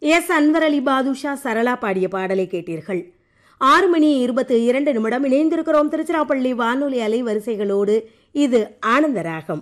S Anwar அலி பாதுஷா சரளா பாடிய பாடலை கேட்டீர்கள். 6:22 இணைந்திருக்கிறோம் திருச்சிராப்பள்ளி வானொலி அலை வரிசைகளோடு. இது ஆனந்த ராகம்.